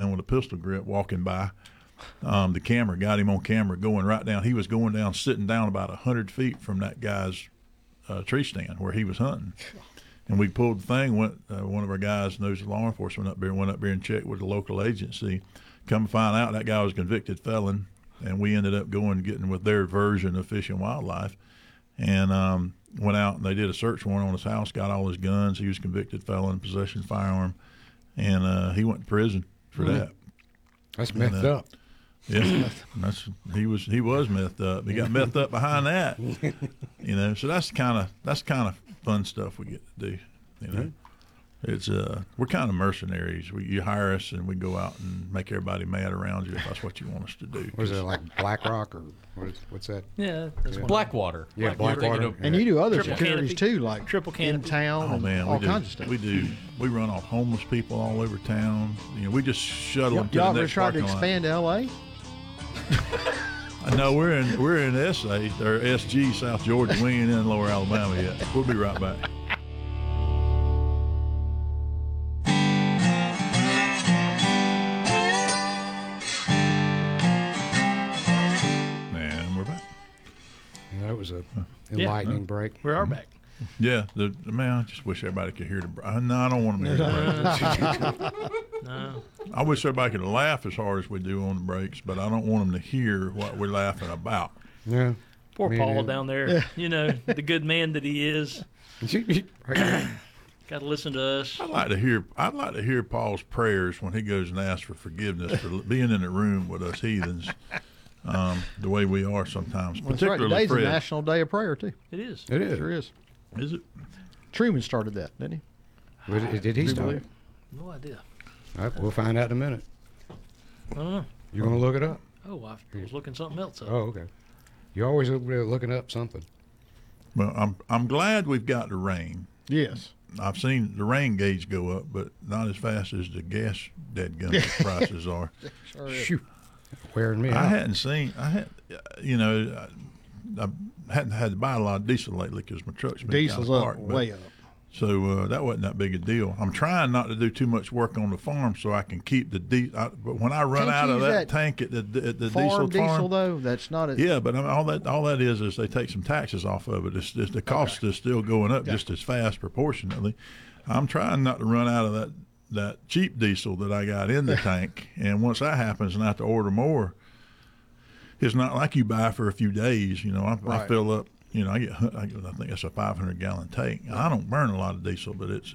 down with a pistol grip walking by. The camera got him on camera going right down. He was going down, sitting down about 100 feet from that guy's tree stand where he was hunting. And we pulled the thing. One of our guys knows the law enforcement up there, went up there and checked with the local agency. Come to find out that guy was a convicted felon, and we ended up getting with their version of Fish and Wildlife, and went out and they did a search warrant on his house, got all his guns. He was a convicted felon, possession of firearm, and he went to prison for that. That's messed up. Yeah, he was methed up. He got methed up behind that. So that's kind of fun stuff we get to do. It's we're kind of mercenaries. You hire us and we go out and make everybody mad around you if that's what you want us to do. Was it like BlackRock or what's that? Yeah, Blackwater. Yeah, Blackwater. And you do other Triple securities canopy. too, like Triple canopy. in town, Oh man, all we kinds of stuff. We run off homeless people all over town. We just shuttle them to Y'all the ever next tried to parking lot. expand to L.A.? No, we're in SA or SG, South Georgia. We ain't in Lower Alabama yet. We'll be right back. Man, we're back. Yeah, that was a enlightening break. We are back. Yeah, I just wish everybody could hear the. No, I don't want them to hear the break. No. I wish everybody could laugh as hard as we do on the breaks, but I don't want them to hear what we're laughing about. Yeah. Poor Me Paul neither. down there. The good man that he is. Got to listen to us. I'd like to hear Paul's prayers when he goes and asks for forgiveness for being in the room with us heathens, the way we are sometimes. Well, that's right. Particularly Today's a Fred. National Day of Prayer too. It is. It is. Sure is. Is it? Truman started that, didn't he? Did he start? believe? No idea. All right, we'll find out in a minute. I don't know. You're going to look it up? Oh, I was looking something else up. Oh, okay. You're always over there looking up something. Well, I'm glad we've got the rain. Yes. I've seen the rain gauge go up, but not as fast as the gas dead gun prices are. Sure is. Shoot. Wearing me I out. hadn't seen. I hadn't had to buy a lot of diesel lately because my truck's been Diesel's kind of up, parked, way up. So that wasn't that big a deal. I'm trying not to do too much work on the farm so I can keep the but when I run Can't out you of use that that tank at the Farm diesel farm, though, that's not a. yeah, but I mean, all that is they take some taxes off of it. It's the cost is still going up just as fast proportionately. I'm trying not to run out of that cheap diesel that I got in the tank, and once that happens and I have to order more, it's not like you buy for a few days. I Right. fill up. I think it's a 500-gallon tank. I don't burn a lot of diesel, but it's,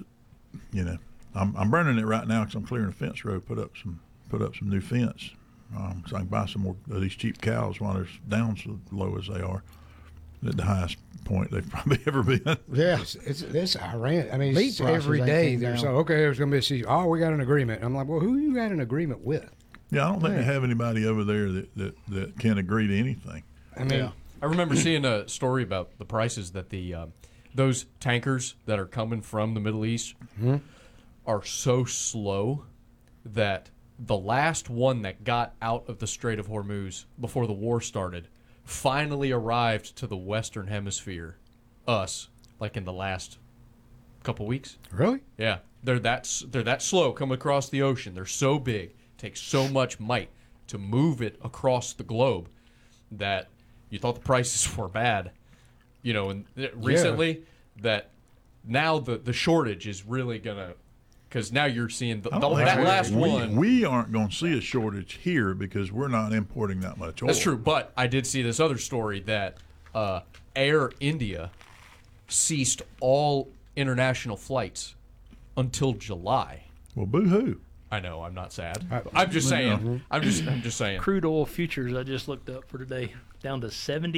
I'm burning it right now because I'm clearing a fence row, put up some new fence, so I can buy some more of these cheap cows while they're down so low as they are, at the highest point they've probably ever been. Yeah. It's Iran. I mean, Meat it's prices every ain't day came they're down. so, okay, there's going to be a season. Oh, we got an agreement. I'm like, well, who you got an agreement with? Yeah, I don't think they have anybody over there that can agree to anything. I mean, Yeah. I remember seeing a story about the prices that those tankers that are coming from the Middle East are so slow that the last one that got out of the Strait of Hormuz before the war started finally arrived to the Western Hemisphere, us, like in the last couple weeks. really? Yeah, they're that slow coming across the ocean. They're so big, takes so much might to move it across the globe that you thought the prices were bad, and recently that now the shortage is really gonna, because now you're seeing I don't think that last one. we aren't going to see a shortage here because we're not importing that much oil. That's true, but I did see this other story that Air India ceased all international flights until July. Well, boo-hoo. I know, I'm not sad. I'm just saying. I'm just saying. Crude oil futures I just looked up for today, down to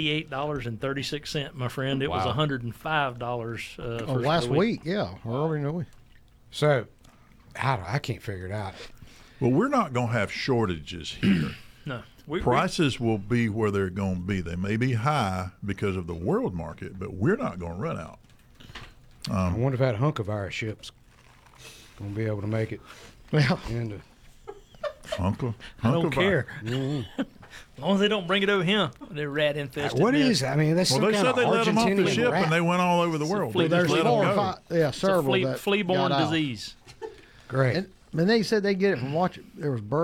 $78.36, my friend. It was Wow. $105 Last week, yeah. Early in the week. So, I can't figure it out. Well, we're not going to have shortages here. No. Prices will be where they're going to be. They may be high because of the world market, but we're not going to run out. I wonder if that hunk of our ship's going to be able to make it Well, into. Uncle, I don't Uncle care. As long as they don't bring it over here. They're rat infested. What is? I mean, that's Well, some they kind said of they let them off the Argentinian ship rat. and they went all over the world. flea- They just there's let four them or go. five, yeah, It's a several that fleaborne got out. disease. Great. And they said they get it from watching. There was birds.